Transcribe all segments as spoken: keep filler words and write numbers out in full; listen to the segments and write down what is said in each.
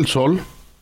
el sol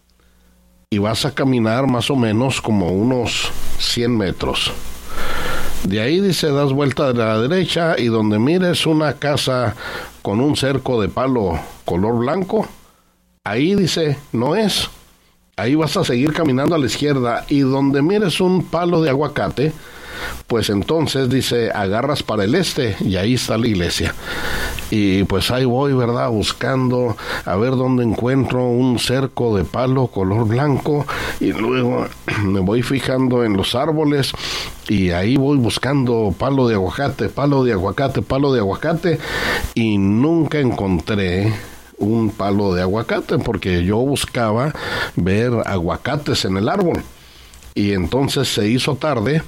y vas a caminar más o menos como unos cien metros. De ahí, dice, das vuelta a la derecha y donde mires una casa con un cerco de palo color blanco, ahí, dice, no es. Ahí vas a seguir caminando a la izquierda y donde mires un palo de aguacate, pues entonces, dice, agarras para el este y ahí está la iglesia. Y pues ahí voy, ¿verdad? Buscando a ver dónde encuentro un cerco de palo color blanco y luego me voy fijando en los árboles y ahí voy buscando palo de aguacate, palo de aguacate, palo de aguacate y nunca encontré un palo de aguacate porque yo buscaba ver aguacates en el árbol. Y entonces se hizo tarde.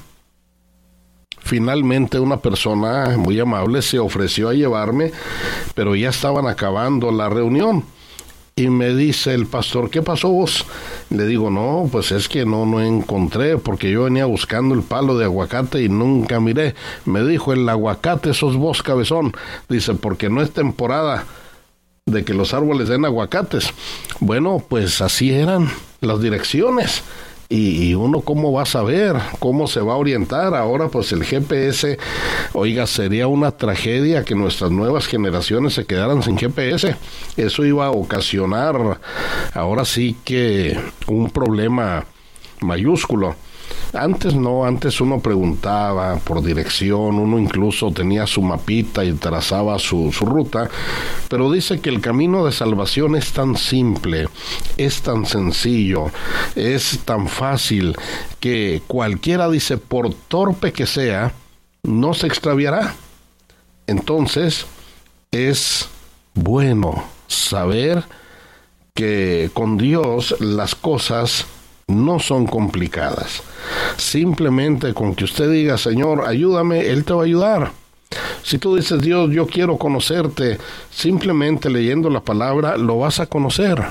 Finalmente una persona muy amable se ofreció a llevarme, pero ya estaban acabando la reunión. Y me dice el pastor, ¿qué pasó vos? Le digo, no, pues es que no, no encontré, porque yo venía buscando el palo de aguacate y nunca miré. Me dijo, el aguacate sos vos, cabezón. Dice, porque no es temporada de que los árboles den aguacates. Bueno, pues así eran las direcciones. Y, y uno cómo va a saber, cómo se va a orientar. Ahora pues el G P S, oiga, sería una tragedia que nuestras nuevas generaciones se quedaran sin G P S. Eso iba a ocasionar ahora sí que un problema mayúsculo. Antes no, antes uno preguntaba por dirección, uno incluso tenía su mapita y trazaba su, su ruta, pero dice que el camino de salvación es tan simple, es tan sencillo, es tan fácil, que cualquiera, dice, por torpe que sea, no se extraviará. Entonces, es bueno saber que con Dios las cosas no son complicadas. Simplemente con que usted diga, Señor, ayúdame, Él te va a ayudar. Si tú dices, Dios, yo quiero conocerte, simplemente leyendo la palabra lo vas a conocer.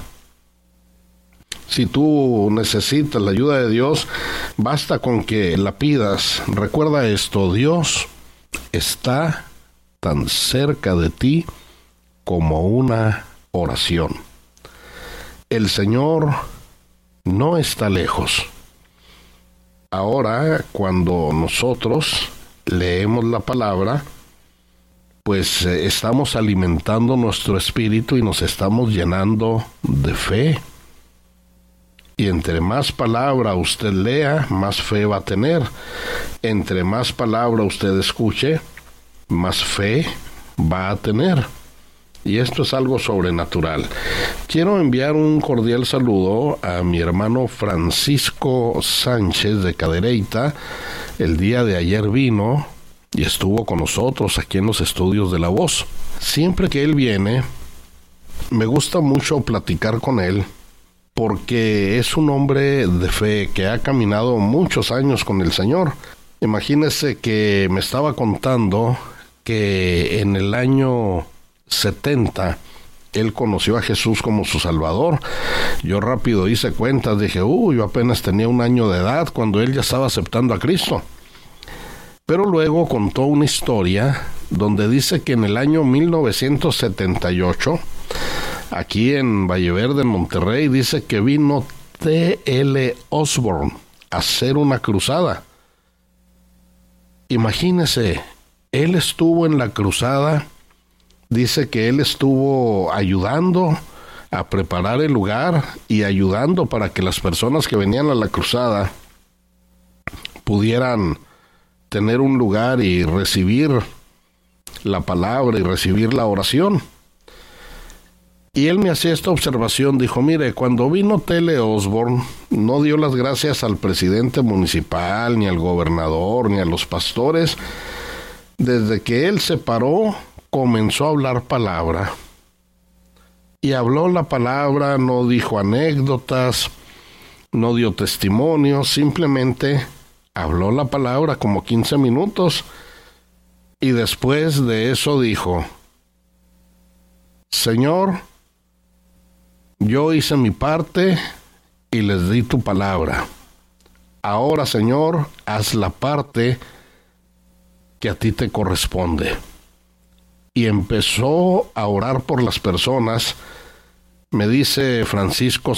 Si tú necesitas la ayuda de Dios, basta con que la pidas. Recuerda esto, Dios está tan cerca de ti como una oración. El Señor no está lejos. Ahora, cuando nosotros leemos la palabra, pues eh, estamos alimentando nuestro espíritu y nos estamos llenando de fe. Y entre más palabra usted lea, más fe va a tener. Entre más palabra usted escuche, más fe va a tener. Y esto es algo sobrenatural. Quiero enviar un cordial saludo a mi hermano Francisco Sánchez de Cadereyta. El día de ayer vino y estuvo con nosotros aquí en los estudios de La Voz. Siempre que él viene, me gusta mucho platicar con él, porque es un hombre de fe que ha caminado muchos años con el Señor. Imagínese que me estaba contando que en el año setenta él conoció a Jesús como su Salvador. Yo rápido hice cuentas, dije, uy, yo apenas tenía un año de edad cuando él ya estaba aceptando a Cristo. Pero luego contó una historia donde dice que en el año mil novecientos setenta y ocho, aquí en Valle Verde, en Monterrey, dice que vino T L Osborne a hacer una cruzada. Imagínese, él estuvo en la cruzada. Dice que él estuvo ayudando a preparar el lugar y ayudando para que las personas que venían a la cruzada pudieran tener un lugar y recibir la palabra y recibir la oración. Y él me hacía esta observación, dijo, mire, cuando vino T L Osborne, no dio las gracias al presidente municipal, ni al gobernador, ni a los pastores. Desde que él se paró, comenzó a hablar palabra. Y habló la palabra, no dijo anécdotas, no dio testimonio, simplemente habló la palabra como quince minutos. Y después de eso dijo, Señor, yo hice mi parte y les di tu palabra. Ahora, Señor, haz la parte que a ti te corresponde. Y empezó a orar por las personas Me dice Francisco